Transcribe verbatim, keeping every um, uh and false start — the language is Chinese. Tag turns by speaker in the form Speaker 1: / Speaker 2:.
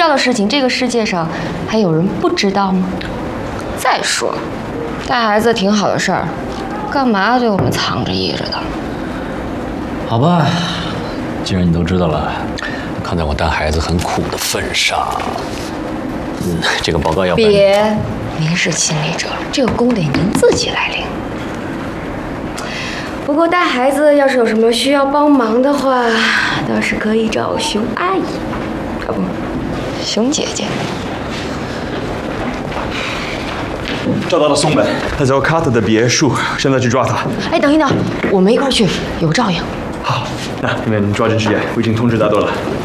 Speaker 1: 要的事情，这个世界上还有人不知道吗？再说，带孩子挺好的事儿，干嘛对我们藏着掖着的？
Speaker 2: 好吧，既然你都知道了，看在我带孩子很苦的份上，嗯，这个报告要不然
Speaker 1: 别，您是亲历者，这个功得您自己来领。不过带孩子要是有什么需要帮忙的话，倒是可以找熊阿姨，啊不，熊姐姐。
Speaker 3: 找到了松本，他在卡特的别墅，现在去抓他。
Speaker 1: 哎，等一等，我们一块儿去，有照应。
Speaker 3: 好，那你们抓紧时间，我已经通知大多了。